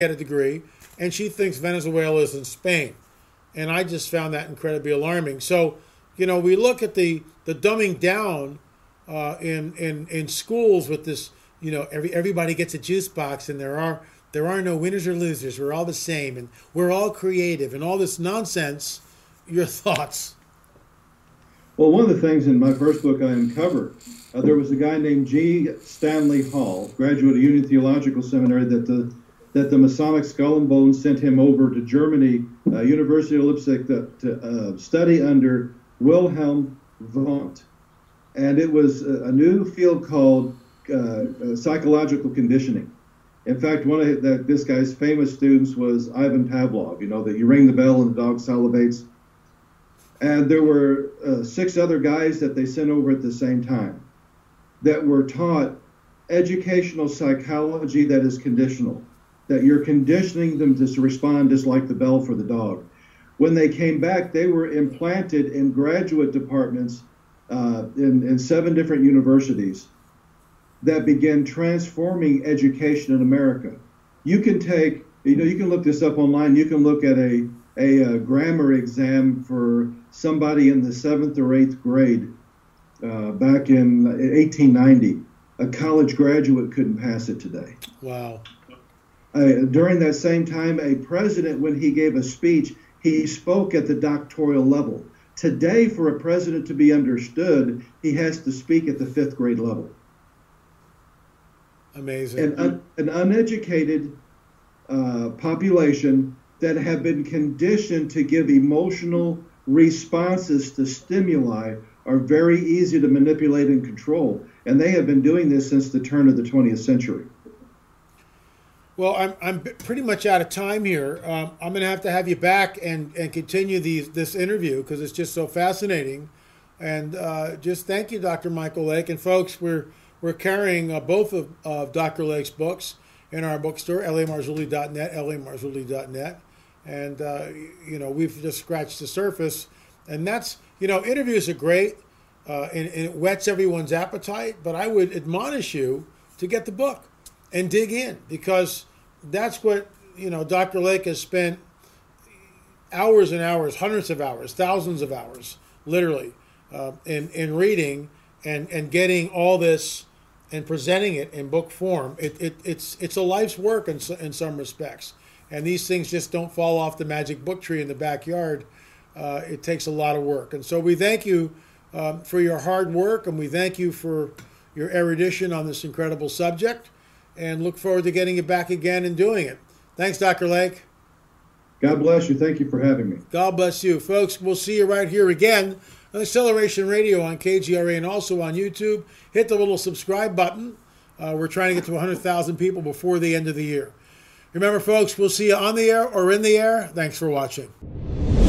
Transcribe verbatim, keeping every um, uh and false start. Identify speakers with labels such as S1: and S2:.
S1: get a degree, and she thinks Venezuela is in Spain. And I just found that incredibly alarming. So, you know, we look at the, the dumbing down uh, in, in, in schools with this, you know, every, everybody gets a juice box, and there are there are no winners or losers. We're all the same, and we're all creative, and all this nonsense. Your thoughts?
S2: Well, one of the things in my first book I uncovered, uh, there was a guy named G. Stanley Hall, graduate of Union Theological Seminary, that the that the Masonic Skull and Bones sent him over to Germany, uh, University of Leipzig, to, to uh, study under Wilhelm Wundt. And it was a, a new field called uh, uh, psychological conditioning. In fact, one of the, this guy's famous students was Ivan Pavlov, you know, that you ring the bell and the dog salivates. And there were uh, six other guys that they sent over at the same time that were taught educational psychology that is conditional, that you're conditioning them to respond just like the bell for the dog. When they came back, they were implanted in graduate departments uh, in, in seven different universities that began transforming education in America. You can take, you know, you can look this up online. You can look at a, a, a grammar exam for somebody in the seventh or eighth grade uh, back in eighteen ninety. A college graduate couldn't pass it today.
S1: Wow.
S2: Uh, during that same time, a president, when he gave a speech, he spoke at the doctoral level. Today, for a president to be understood, he has to speak at the fifth grade level.
S1: Amazing.
S2: An, un, an uneducated uh, population that have been conditioned to give emotional responses to stimuli are very easy to manipulate and control. And they have been doing this since the turn of the twentieth century.
S1: Well, I'm I'm pretty much out of time here. Um, I'm going to have to have you back and, and continue these, this interview because it's just so fascinating. And uh, just thank you, Doctor Michael Lake. And folks, we're we're carrying uh, both of uh, Doctor Lake's books in our bookstore, L A Marzulli dot net, L A Marzulli dot net. And, uh, you know, we've just scratched the surface. And that's, you know, interviews are great, uh, and, and it whets everyone's appetite. But I would admonish you to get the book and dig in, because that's what, you know, Doctor Lake has spent hours and hours, hundreds of hours, thousands of hours, literally, uh, in, in reading and, and getting all this and presenting it in book form. It, it, it's it's a life's work in, in some respects. And these things just don't fall off the magic book tree in the backyard. Uh, it takes a lot of work. And so we thank you um, for your hard work, and we thank you for your erudition on this incredible subject, and look forward to getting you back again and doing it. Thanks, Doctor Lake.
S2: God bless you. Thank you for having me.
S1: God bless you. Folks, we'll see you right here again on Acceleration Radio on K G R A and also on YouTube. Hit the little subscribe button. Uh, we're trying to get to one hundred thousand people before the end of the year. Remember, folks, we'll see you on the air or in the air. Thanks for watching.